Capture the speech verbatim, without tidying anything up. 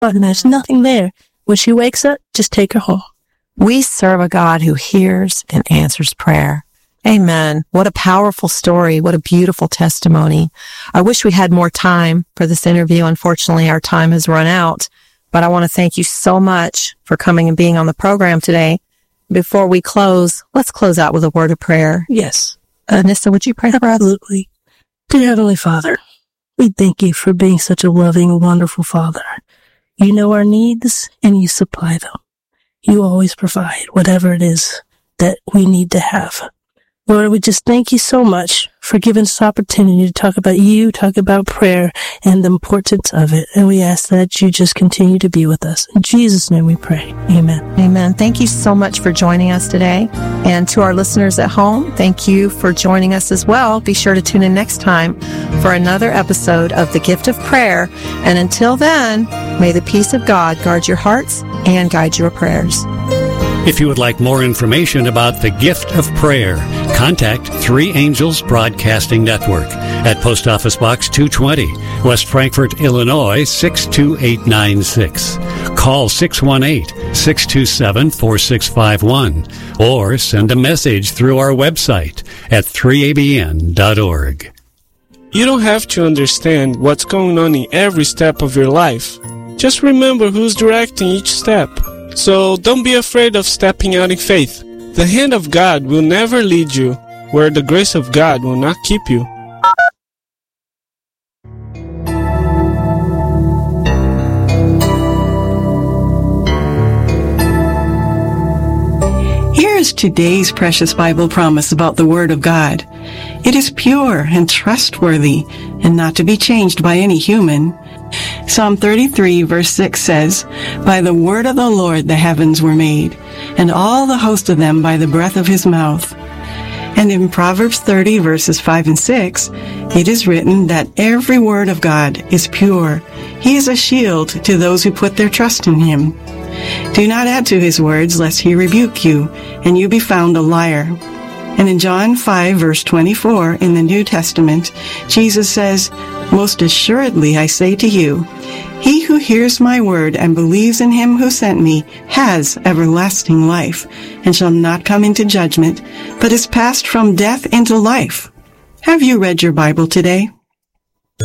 and there's nothing there. When she wakes up, just take her home. We serve a God who hears and answers prayer. Amen. What a powerful story. What a beautiful testimony. I wish we had more time for this interview. Unfortunately, our time has run out, but I want to thank you so much for coming and being on the program today. Before we close, let's close out with a word of prayer. Yes. Uh, Nissa, would you pray for us? Absolutely. Dear Heavenly Father, we thank you for being such a loving, wonderful Father. You know our needs and you supply them. You always provide whatever it is that we need to have. Lord, we just thank you so much for giving us the opportunity to talk about you, talk about prayer, and the importance of it. And we ask that you just continue to be with us. In Jesus' name we pray. Amen. Amen. Thank you so much for joining us today. And to our listeners at home, thank you for joining us as well. Be sure to tune in next time for another episode of The Gift of Prayer. And until then, may the peace of God guard your hearts and guide your prayers. If you would like more information about the Gift of Prayer, contact Three Angels Broadcasting Network at Post Office Box two twenty, West Frankfort, Illinois six two eight nine six. Call six one eight, six two seven, four six five one or send a message through our website at three a b n dot org. You don't have to understand what's going on in every step of your life. Just remember who's directing each step. So don't be afraid of stepping out in faith. The hand of God will never lead you where the grace of God will not keep you. Here is today's precious Bible promise about the Word of God. It is pure and trustworthy and not to be changed by any human. Psalm thirty-three verse six says, "By the word of the Lord the heavens were made, and all the host of them by the breath of his mouth." And in Proverbs thirty verses five and six, it is written that every word of God is pure. He is a shield to those who put their trust in him. Do not add to his words, lest he rebuke you, and you be found a liar. And in John five verse twenty-four in the New Testament, Jesus says, "Most assuredly I say to you, he who hears my word and believes in him who sent me has everlasting life, and shall not come into judgment, but is passed from death into life." Have you read your Bible today?